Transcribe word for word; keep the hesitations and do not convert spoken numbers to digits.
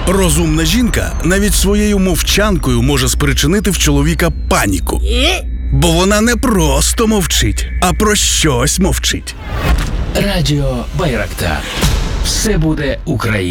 Розумна жінка навіть своєю мовчанкою може спричинити в чоловіка паніку. Бо вона не просто мовчить, а про щось мовчить. Радіо Байрактар. Все буде Україна.